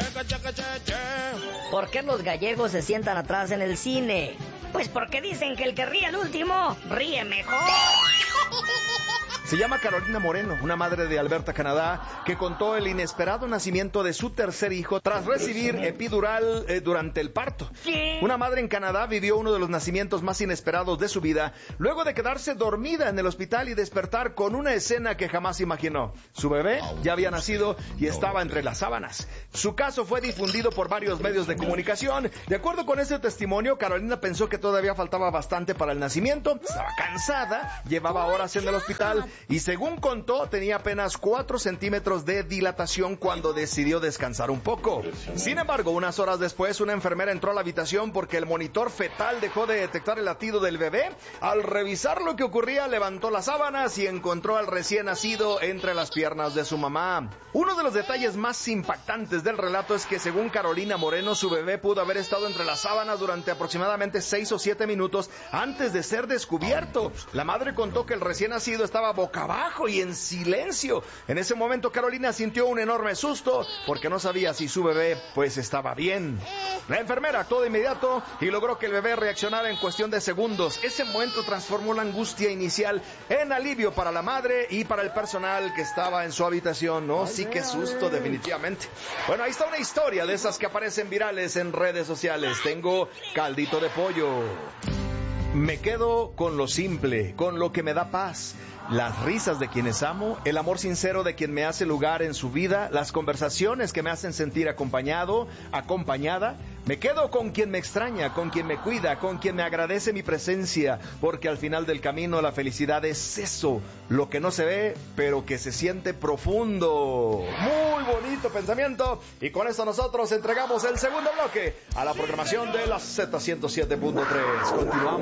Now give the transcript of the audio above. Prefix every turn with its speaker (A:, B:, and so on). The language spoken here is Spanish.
A: ¿Por qué los gallegos se sientan atrás en el cine? Pues porque dicen que el que ríe el último, ríe mejor.
B: Se llama Carolina Moreno, una madre de Alberta, Canadá, que contó el inesperado nacimiento de su tercer hijo tras recibir epidural durante el parto.
A: ¿Qué?
B: Una madre en Canadá vivió uno de los nacimientos más inesperados de su vida, luego de quedarse dormida en el hospital y despertar con una escena que jamás imaginó. Su bebé ya había nacido y estaba entre las sábanas. Su caso fue difundido por varios medios de comunicación. De acuerdo con ese testimonio, Carolina pensó que todavía faltaba bastante para el nacimiento, estaba cansada, llevaba horas en el hospital y según contó tenía apenas 4 centímetros de dilatación cuando decidió descansar un poco. Sin embargo, unas horas después una enfermera entró a la habitación porque el monitor fetal dejó de detectar el latido del bebé. Al revisar lo que ocurría, levantó las sábanas y encontró al recién nacido entre las piernas de su mamá. Uno de los detalles más impactantes del relato es que según Carolina Moreno, su bebé pudo haber estado entre las sábanas durante aproximadamente 6 o 7 minutos antes de ser descubierto. La madre contó que el recién nacido estaba boca abajo y en silencio. En ese momento Carolina sintió un enorme susto porque no sabía si su bebé pues estaba bien. La enfermera actuó de inmediato y logró que el bebé reaccionara en cuestión de segundos. Ese momento transformó la angustia inicial en alivio para la madre y para el personal que estaba en su habitación, ¿no? Sí, qué susto, definitivamente. Bueno, ahí está una historia de esas que aparecen virales en redes sociales. Tengo caldito de pollo. Me quedo con lo simple, con lo que me da paz, las risas de quienes amo, el amor sincero de quien me hace lugar en su vida, las conversaciones que me hacen sentir acompañado, acompañada. Me quedo con quien me extraña, con quien me cuida, con quien me agradece mi presencia, porque al final del camino la felicidad es eso, lo que no se ve, pero que se siente profundo. Muy bonito pensamiento, y con esto nosotros entregamos el segundo bloque a la programación de la Z107.3. Continuamos.